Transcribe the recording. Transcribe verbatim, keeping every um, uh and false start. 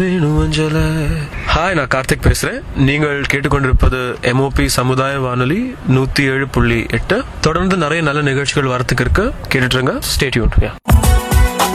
Hi, நான் கார்த்திக் பேசுறேன். நீங்கள் கேட்டுக்கொண்டிருப்பது எம்ஓபி சமுதாய வானொலி நூத்தி ஏழு புள்ளி எட்டு. தொடர்ந்து நிறைய நல்ல நிகழ்ச்சிகள் வரத்துக்கு இருக்கு. கேட்டுட்டு இருங்க. Stay tuned.